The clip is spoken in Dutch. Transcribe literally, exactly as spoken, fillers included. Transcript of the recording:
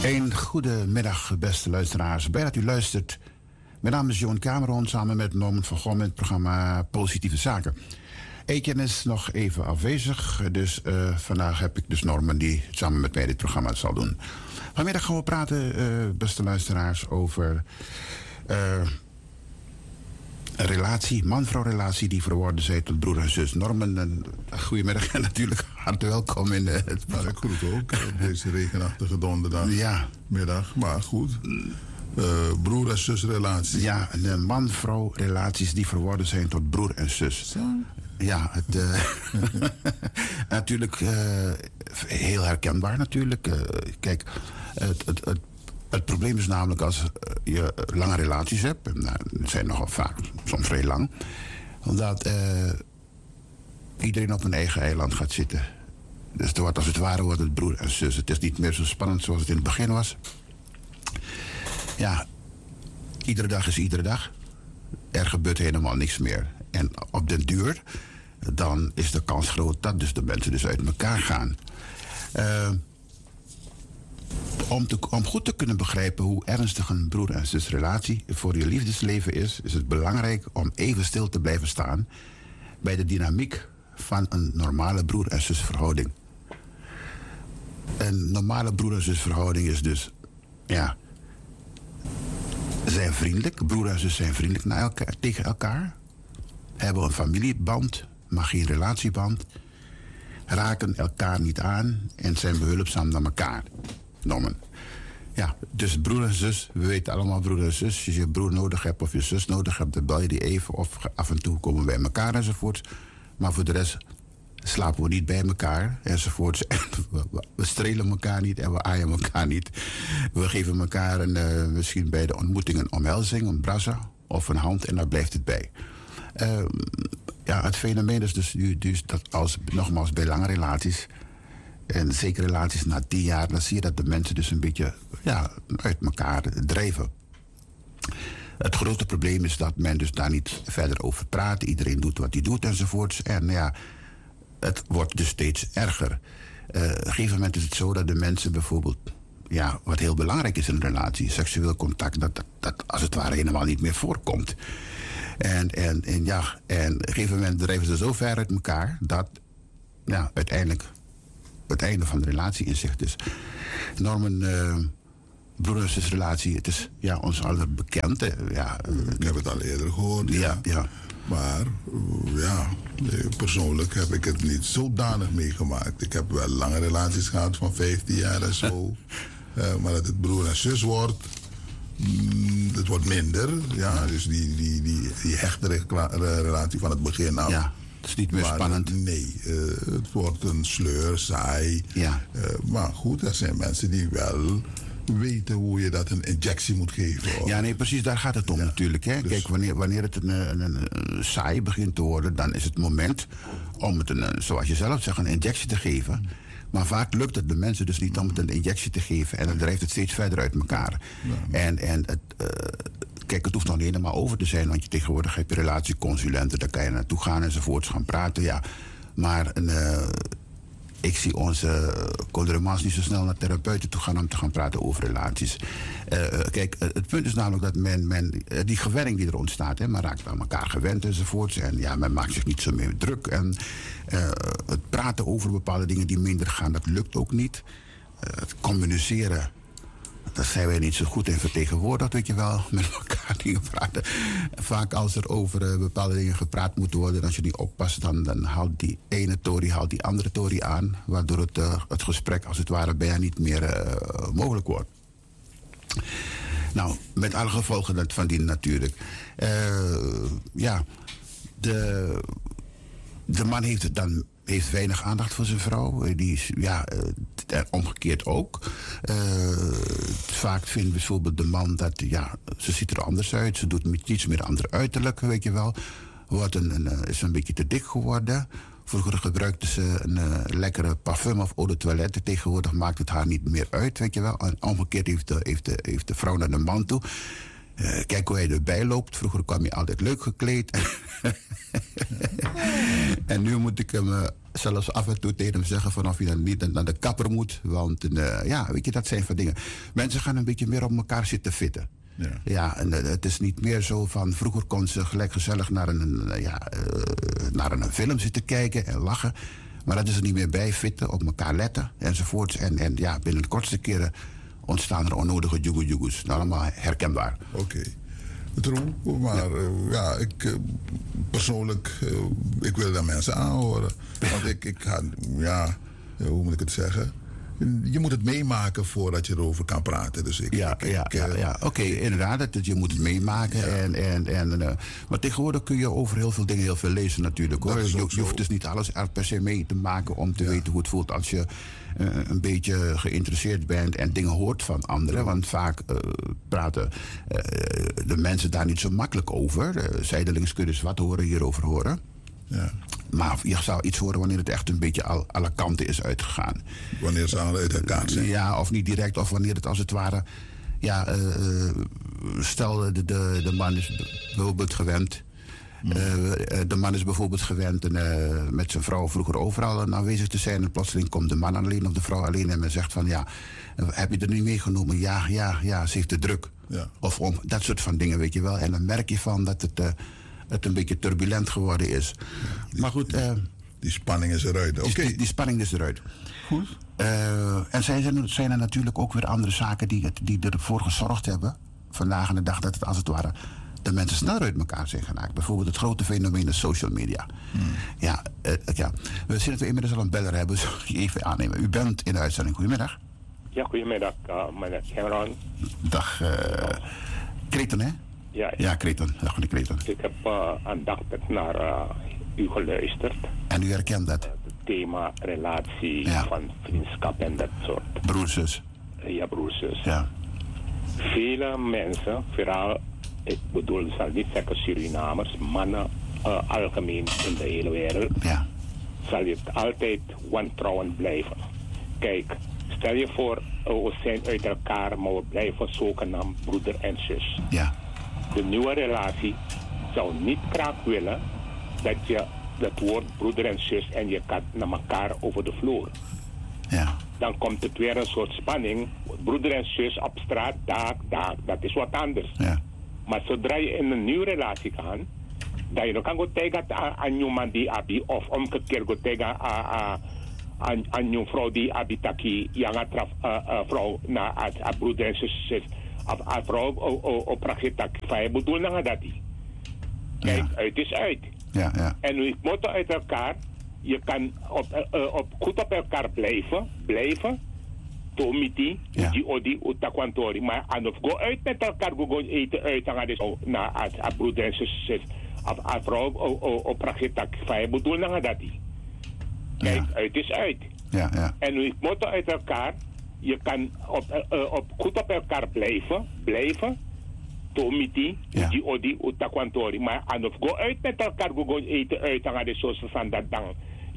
Een goede middag, beste luisteraars. Bij dat u luistert. Mijn naam is Johan Cameron, samen met Norman van Gom in het programma Positieve Zaken. Etienne is nog even afwezig, dus uh, vandaag heb ik dus Norman die samen met mij dit programma zal doen. Vanmiddag gaan we praten, uh, beste luisteraars, over uh, een relatie, man-vrouw relatie die verworden zijn tot broer en zus. Norman, een goedemiddag en natuurlijk hartelijk welkom in uh, het programma. Ik groet ook op deze regenachtige donderdagmiddag. Ja. Middag, maar goed. Uh, broer- en zusrelatie. Ja, de man-vrouw relaties die verworden zijn tot broer en zus. Zo. Ja, het, uh, natuurlijk uh, heel herkenbaar natuurlijk. Uh, kijk, het, het, het, het probleem is namelijk als je lange relaties hebt, en nou, het zijn nogal vaak, soms vrij lang, omdat uh, iedereen op een eigen eiland gaat zitten. Dus het wordt, als het ware wordt het broer en zus. Het is niet meer zo spannend zoals het in het begin was. Ja, iedere dag is iedere dag. Er gebeurt helemaal niks meer. En op den duur, dan is de kans groot dat dus de mensen dus uit elkaar gaan. Uh, om, te, om goed te kunnen begrijpen hoe ernstig een broer- en zusrelatie voor je liefdesleven is, is het belangrijk om even stil te blijven staan bij de dynamiek van een normale broer- en zusverhouding. Een normale broer- en zusverhouding is dus, ja, zijn vriendelijk. Broer en zus zijn vriendelijk naar elkaar, tegen elkaar. Hebben een familieband, maar geen relatieband. Raken elkaar niet aan en zijn behulpzaam naar elkaar. Normen. Ja, dus broer en zus, we weten allemaal broer en zus. Als je je broer nodig hebt of je zus nodig hebt, dan bel je die even. Of af en toe komen we bij elkaar enzovoort. Maar voor de rest slapen we niet bij elkaar enzovoort. We strelen elkaar niet en we aaien elkaar niet. We geven elkaar een, uh, misschien bij de ontmoeting een omhelzing, een brassa of een hand en daar blijft het bij. Uh, ja, het fenomeen is dus, dus dat als, nogmaals, bij lange relaties, en zeker relaties na tien jaar, dan zie je dat de mensen dus een beetje ja, uit elkaar drijven. Het grote probleem is dat men dus daar niet verder over praat. Iedereen doet wat hij doet enzovoorts. En ja, het wordt dus steeds erger. Uh, op een gegeven moment is het zo dat de mensen bijvoorbeeld, ja, wat heel belangrijk is in een relatie, seksueel contact, dat, dat, dat als het ware helemaal niet meer voorkomt. En, en, en ja, en op een gegeven moment drijven ze zo ver uit elkaar dat ja, uiteindelijk het einde van de relatie in zicht is. Norman, uh, broer- en zusrelatie, het is ja, ons allen bekend. Uh, ja, uh, ik heb het al eerder gehoord. Ja, ja. ja. Maar uh, ja, persoonlijk heb ik het niet zodanig meegemaakt. Ik heb wel lange relaties gehad van vijftien jaar en zo. uh, maar dat het broer en zus wordt, mm, het wordt minder. Ja, dus die, die, die, die hechtere relatie van het begin af. Ja. Het is niet meer maar, spannend. Nee, uh, het wordt een sleur, saai. Ja. Uh, maar goed, er zijn mensen die wel weten hoe je dat een injectie moet geven. Hoor. Ja, nee, precies, daar gaat het om ja. natuurlijk. Hè. Dus kijk, wanneer, wanneer het een, een, een, een saai begint te worden, dan is het moment om het, een, zoals je zelf zegt, een injectie te geven. Maar vaak lukt het de mensen dus niet om het een injectie te geven. En dan drijft het steeds verder uit elkaar. Ja. En, en het... Uh, Kijk, het hoeft nog niet helemaal over te zijn, want je tegenwoordig heb je relatieconsulenten, daar kan je naartoe gaan enzovoorts gaan praten, ja. Maar uh, ik zie onze condolemans niet zo snel naar therapeuten toe gaan om te gaan praten over relaties. Uh, kijk, het punt is namelijk dat men, men die gewenning die er ontstaat, hè, men raakt aan elkaar gewend enzovoorts. En ja, men maakt zich niet zo meer druk. En uh, het praten over bepaalde dingen die minder gaan, dat lukt ook niet. Uh, het communiceren, daar zijn wij niet zo goed in vertegenwoordigd, weet je wel, met elkaar dingen praten. Vaak als er over uh, bepaalde dingen gepraat moet worden, als je niet oppast, dan, dan haalt die ene tory haalt die andere tory aan, waardoor het, uh, het gesprek als het ware bijna niet meer uh, mogelijk wordt. Nou, met alle gevolgen van die natuurlijk. Uh, ja, de, de man heeft het dan heeft weinig aandacht voor zijn vrouw. Die is, ja, uh, omgekeerd ook. Uh, vaak vindt bijvoorbeeld de man dat, ja, ze ziet er anders uit. Ze doet iets meer ander uiterlijk, weet je wel. Wordt een, een, is een beetje te dik geworden. Vroeger gebruikte ze een uh, lekkere parfum of eau de toilette. Tegenwoordig maakt het haar niet meer uit, weet je wel. En omgekeerd heeft de, heeft de, heeft de vrouw naar de man toe. Uh, kijk hoe hij erbij loopt. Vroeger kwam hij altijd leuk gekleed. En nu moet ik hem uh, zelfs af en toe tegen hem zeggen van of hij dan niet naar de kapper moet. Want uh, ja, weet je, dat zijn van dingen. Mensen gaan een beetje meer op elkaar zitten fitten. Ja, ja en uh, het is niet meer zo van... Vroeger kon ze gelijk gezellig naar een, uh, ja, uh, naar een film zitten kijken en lachen. Maar dat is er niet meer bij. Fitten, op elkaar letten enzovoorts. En, en ja, binnen de kortste keren keren ontstaan er onnodige jugu-jugus. Allemaal herkenbaar. Oké. Okay. True, maar ja, uh, ja ik uh, persoonlijk, uh, ik wil daar mensen aanhoren. Want ik, ik ga, ja, uh, hoe moet ik het zeggen? Je moet het meemaken voordat je erover kan praten. Dus ik, ja, ik, ja, ik, ja, uh, ja. oké, okay, inderdaad. Dat, je moet het meemaken. Ja. En, en, en, uh, maar tegenwoordig kun je over heel veel dingen heel veel lezen natuurlijk. Hoor. Je, je hoeft dus niet alles er per se mee te maken om te ja. weten hoe het voelt als je uh, een beetje geïnteresseerd bent en dingen hoort van anderen. Ja. Want vaak uh, praten uh, de mensen daar niet zo makkelijk over. Uh, zijdelings kun je dus wat horen, hierover horen. Ja. Maar je zou iets horen wanneer het echt een beetje al, alle kanten is uitgegaan. Wanneer ze al uit elkaar zijn. Ja, of niet direct. Of wanneer het als het ware... Ja, uh, stel de, de, de man is bijvoorbeeld gewend... Mm. Uh, de man is bijvoorbeeld gewend en, uh, met zijn vrouw vroeger overal aanwezig te zijn. En plotseling komt de man alleen of de vrouw alleen en men zegt van... ja, heb je er niet meegenomen? Ja, ja, ja, ze heeft de druk. Ja. Of om, dat soort van dingen, weet je wel. En dan merk je van dat het... Uh, het een beetje turbulent geworden is. Ja, die, maar goed... Uh, die spanning is eruit. Oké. Okay. Die, die spanning is eruit. Goed. Uh, en zijn, zijn er natuurlijk ook weer andere zaken die, het, die ervoor gezorgd hebben... vandaag aan de dag dat het als het ware... de mensen sneller uit elkaar zijn geraakt. Bijvoorbeeld het grote fenomeen de social media. Hmm. Ja, uh, ja, we zien dat we inmiddels al een beller hebben. Zal ik even aannemen. U bent in de uitzending. Goedemiddag. Ja, goedemiddag, uh, meneer Cameron. Dag, uh, Kreton, hè? Ja, ja. ja Kreton. Dag, meneer Kreton. Ik heb uh, aandachtig naar uh, u geluisterd. En u herkent dat? Het uh, thema relatie, ja. van vriendschap en dat soort. Broers-zus. Uh, ja, broers-zus. Ja. Vele mensen, vooral, ik bedoel, ik zal niet zeggen Surinamers, mannen uh, algemeen in de hele wereld, ja. zal je altijd wantrouwend blijven. Kijk, stel je voor, uh, we zijn uit elkaar, maar we blijven zogenaamd broeder en zus. Ja. De nieuwe relatie zou niet graag willen dat je dat woord broeder en zus en je gaat naar elkaar over de vloer. Ja. Dan komt het weer een soort spanning. Broeder en zus op straat, daar, daar. Dat is wat anders. Ja. Maar zodra je in een nieuwe relatie gaat, dat je nog kan gaan tegen aan je man die abi, of omgekeerd gaan tegen aan je vrouw die abi taki, jonge vrouw naar haar broeder en zus. Als vrouw op praktijk van je bedoelt dat die. Kijk, ja. Uit is uit. Ja, ja. En we moeten uit elkaar, je kan op, uh, op, goed op elkaar blijven, blijven. Tomiti, die odi, utakwantori. Maar aan of go uit met elkaar, go eten uit, dan gaat het naar haar broeder en zus. Als vrouw op praktijk van je bedoelt dat die. Kijk, ja. Uit is uit. Ja, ja. En we moeten uit elkaar, je kan op, uh, op, goed op elkaar blijven, blijven. Tomiti, ja. die odi, utakwantori. Maar aan of go uit met elkaar, go eten uit, dan gaat het zo van dat dan.